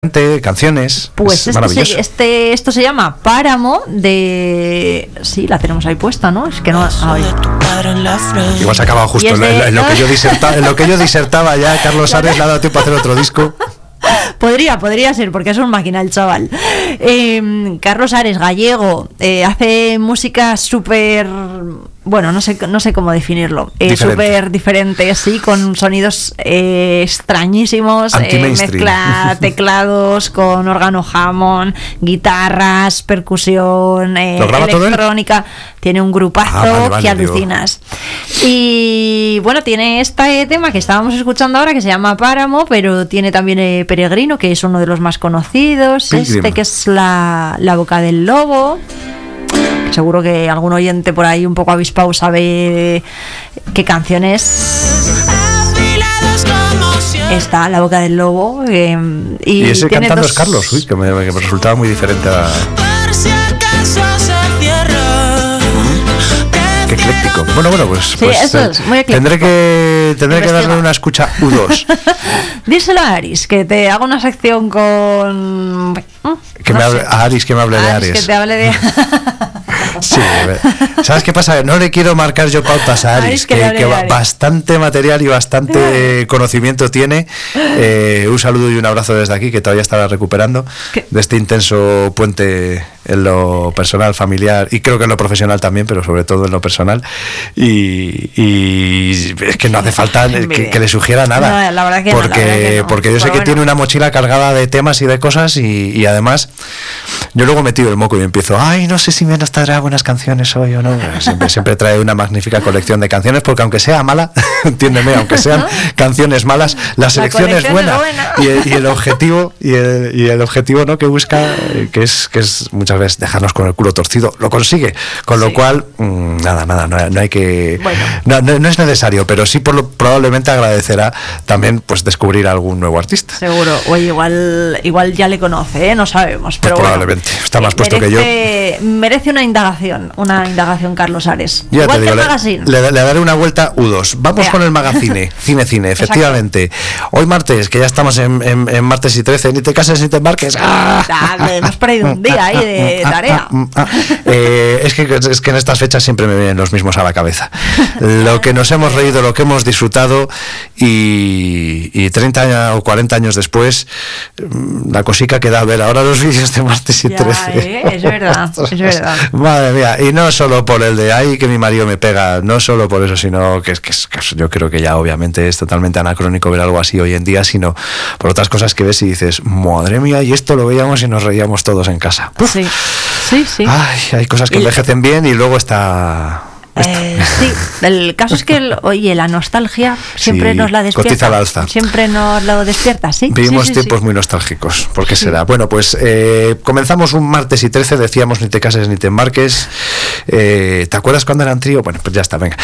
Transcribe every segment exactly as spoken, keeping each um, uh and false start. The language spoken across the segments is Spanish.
canciones. Pues es este, se, este esto se llama Páramo de... Sí, la tenemos ahí puesta, ¿no? Es que no... Ay. Igual se ha acabado justo en, de... en, lo que yo diserta, en lo que yo disertaba ya. Carlos Ares le ha dado tiempo a hacer otro disco. Podría, podría ser, porque es un máquina el chaval. Eh, Carlos Ares, gallego, eh, hace música súper... Bueno, no sé, no sé cómo definirlo. Eh, súper diferente, sí, con sonidos eh, extrañísimos. Eh, mezcla teclados con órgano Hammond, guitarras, percusión, eh, electrónica. Tiene un grupazo ah, vale, vale, que alucinas. Digo. Y bueno, tiene este tema que estábamos escuchando ahora que se llama Páramo, pero tiene también eh, Peregrino, que es uno de los más conocidos. Pilgrim. Este que es la, la Boca del Lobo. Seguro que algún oyente por ahí un poco avispado sabe qué canción es. Está La Boca del Lobo. Eh, y, y ese tiene cantando dos... es Carlos, uy, que me, que me resultaba muy diferente a... Qué ecléctico. Bueno, bueno, pues, sí, pues eso es, muy ecléctico. tendré que tendré que darle una escucha U dos. Díselo a Aris, que te haga una sección con... Que no me hable, sé. a Aris que me hable Aris, de Aries. Que te hable de... Sí, ¿sabes qué pasa? No le quiero marcar yo pautas a Aris, Aris que, que, que Aris. bastante material y bastante conocimiento tiene. Eh, un saludo y un abrazo desde aquí, que todavía estará recuperando ¿Qué? de este intenso puente en lo personal, familiar y creo que en lo profesional también, pero sobre todo en lo personal. Y, y es que no hace falta que, que le sugiera nada. No, la verdad que porque, no, la verdad que no. porque yo pero sé bueno. que tiene una mochila cargada de temas y de cosas y, y además yo luego me tiro el moco y empiezo, ay, no sé si me nos traerá buenas canciones hoy o no. Siempre, siempre trae una magnífica colección de canciones, porque aunque sea mala, entiéndeme, aunque sean canciones malas, la selección la es buena, es buena. Y, el, y el objetivo y el, y el objetivo no que busca, que es que es muchas veces dejarnos con el culo torcido, lo consigue, con lo sí. cual mmm, nada, nada, no, no hay que bueno. no, no, no es necesario, pero sí por lo, probablemente agradecerá también pues descubrir a algún nuevo artista. Seguro, oye, igual igual ya le conoce, ¿eh? No sabemos, pero pues probablemente, bueno, está más puesto merece, que yo. Merece una indagación, una indagación Carlos Ares. Ya igual te digo, que el magazine. Le, le, le daré una vuelta U dos. Vamos Vea. con el magazine, cine, cine, efectivamente. Exacto. Hoy martes, que ya estamos en, en, en martes y trece, ni te cases ni te embarques. ¡Ah! Ya, hemos perdido un día ahí de tarea. eh, es, que, es que en estas fechas siempre me vienen los mismos a la cabeza. Lo que nos hemos reído, lo que hemos disfrutado y, y treinta o cuarenta años después, la cosica que da a ver ahora los vídeos de martes y ya, trece. Eh, es verdad, es verdad. Madre mía, y no solo por el de ay que mi marido me pega, no solo por eso, sino que es que, que yo creo que ya obviamente es totalmente anacrónico ver algo así hoy en día, sino por otras cosas que ves y dices, madre mía, y esto lo veíamos y nos reíamos todos en casa. Uf. Sí, sí, sí. Ay, hay cosas que envejecen bien y luego está... Eh, sí, el caso es que el, oye, la nostalgia siempre sí, nos la despierta. Cotiza al alza. Siempre nos lo despierta, sí. Vivimos sí, sí, tiempos sí. muy nostálgicos. ¿Por qué sí. será? Bueno, pues eh, comenzamos un martes y trece, decíamos ni te cases ni te embarques. Eh, ¿Te acuerdas cuando eran trío? Bueno, pues ya está, venga.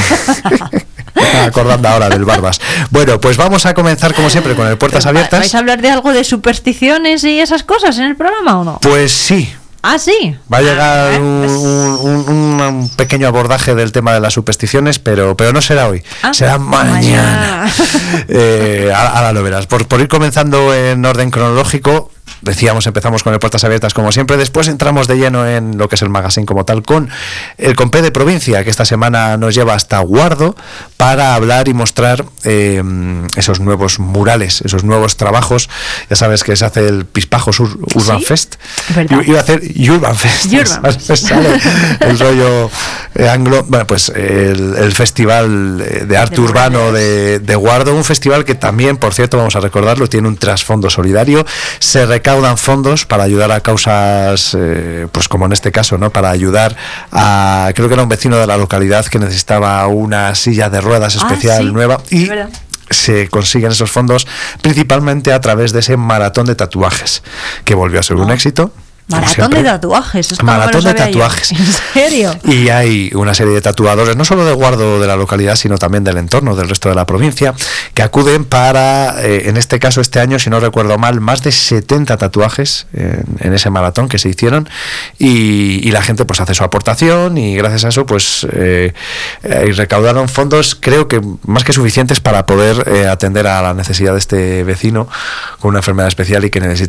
Me estaba acordando ahora del Barbas. Bueno, pues vamos a comenzar como siempre con el Puertas Abiertas. ¿Vais a hablar de algo de supersticiones y esas cosas en el programa o no? Pues sí. Ah, sí. Va a llegar ah, un, un, un, un pequeño abordaje del tema de las supersticiones, pero, pero no será hoy, ah, será mañana. mañana. eh, ahora lo verás. Por, por ir comenzando en orden cronológico, decíamos, empezamos con el Puertas Abiertas como siempre, después entramos de lleno en lo que es el magazine como tal, con el Compé de Provincia, que esta semana nos lleva hasta Guardo para hablar y mostrar eh, esos nuevos murales, esos nuevos trabajos. Ya sabes que se hace el Pispajos Ur- Urban ¿Sí? Fest. ¿verdad? Iba a hacer Urban Fest. Urban. Sale el rollo eh, anglo. Bueno, pues el, el Festival de Arte de Urbano de, de Guardo, un festival que también, por cierto, vamos a recordarlo, tiene un trasfondo solidario. Se recaudan fondos para ayudar a causas, eh, pues como en este caso, ¿no? Para ayudar a, creo que era un vecino de la localidad que necesitaba una silla de ruedas especial ah, ¿sí? nueva y se consiguen esos fondos principalmente a través de ese maratón de tatuajes que volvió a ser oh. un éxito. Maratón de tatuajes. Esto Maratón no de tatuajes. Yo. ¿En serio? Y hay una serie de tatuadores, no solo de Guardo de la localidad, sino también del entorno, del resto de la provincia, que acuden para, eh, en este caso este año, si no recuerdo mal, más de setenta tatuajes en, en ese maratón que se hicieron, y, y la gente pues hace su aportación, y gracias a eso pues eh, eh, recaudaron fondos, creo que más que suficientes para poder eh, atender a la necesidad de este vecino con una enfermedad especial y que necesita